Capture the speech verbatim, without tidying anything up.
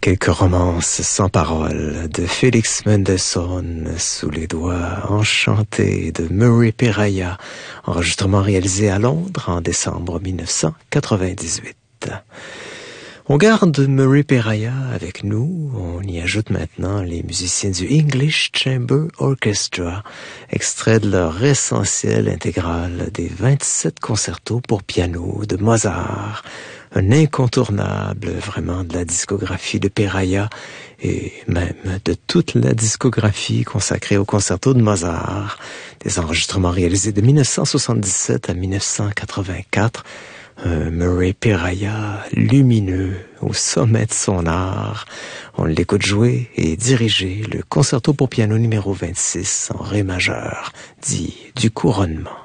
Quelques romances sans paroles de Félix Mendelssohn sous les doigts enchantés de Murray Perahia, enregistrement réalisé à Londres en décembre mille neuf cent quatre-vingt-dix-huit. On garde Murray Perahia avec nous, on y ajoute maintenant les musiciens du English Chamber Orchestra, extrait de leur essentiel intégral des vingt-sept concertos pour piano de Mozart, un incontournable vraiment de la discographie de Perahia et même de toute la discographie consacrée au concerto de Mozart, des enregistrements réalisés de mille neuf cent soixante-dix-sept à mille neuf cent quatre-vingt-quatre, un Murray Perahia lumineux au sommet de son art. On l'écoute jouer et diriger le concerto pour piano numéro vingt-six en ré majeur, dit du couronnement.